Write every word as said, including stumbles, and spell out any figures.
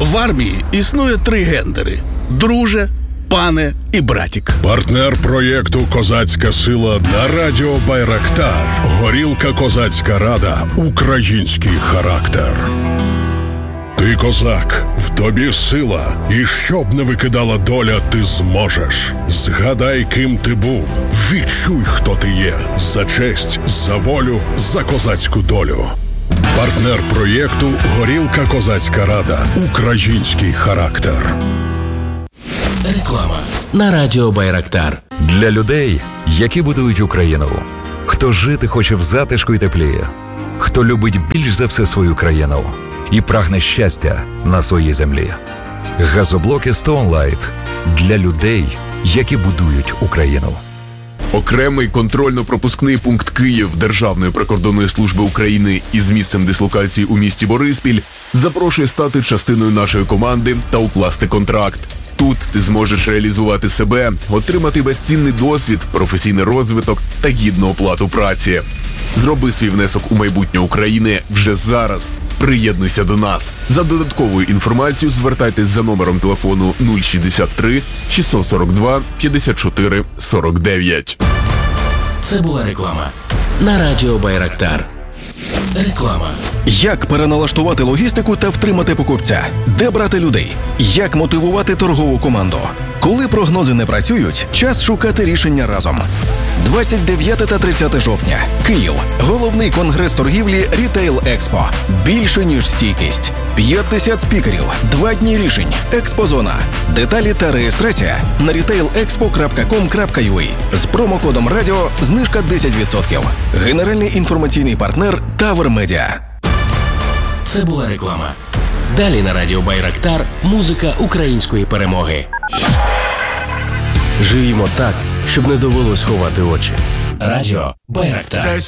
В армії існує три гендери – друже, пане і братік. Партнер проєкту «Козацька сила» на радіо Байрактар. Горілка «Козацька рада». Український характер. Ти козак, в тобі сила, і щоб не викидала доля, ти зможеш. Згадай, ким ти був, відчуй, хто ти є. За честь, за волю, за козацьку долю. Партнер проєкту «Горілка Козацька рада». Український характер. Реклама на радіо Байрактар. Для людей, які будують Україну. Хто жити хоче в затишку й теплі. Хто любить більш за все свою країну і прагне щастя на своїй землі. Газоблоки Stone Light для людей, які будують Україну. Окремий контрольно-пропускний пункт Київ Державної прикордонної служби України із місцем дислокації у місті Бориспіль запрошує стати частиною нашої команди та укласти контракт. Тут ти зможеш реалізувати себе, отримати безцінний досвід, професійний розвиток та гідну оплату праці. Зроби свій внесок у майбутнє України вже зараз. Приєднуйся до нас. За додатковою інформацією звертайтесь за номером телефону нуль шістдесят три шістсот сорок два п'ятдесят чотири сорок дев'ять. Це була реклама на радіо Байрактар. Реклама. Як переналаштувати логістику та втримати покупця? Де брати людей? Як мотивувати торгову команду? Коли прогнози не працюють, час шукати рішення разом. двадцять дев'яте та тридцяте жовтня. Київ. Головний конгрес торгівлі Retail Expo. Більше, ніж стійкість. п'ятдесят спікерів. Два дні рішень. Експозона. Деталі та реєстрація на рітейл експо крапка ком крапка ю а. З промокодом радіо знижка десять відсотків. Генеральний інформаційний партнер Тавер Медіа. Це була реклама. Далі на радіо Байрактар музика української перемоги. Живімо так, щоб не довелось ховати очі. Радіо Байрактар.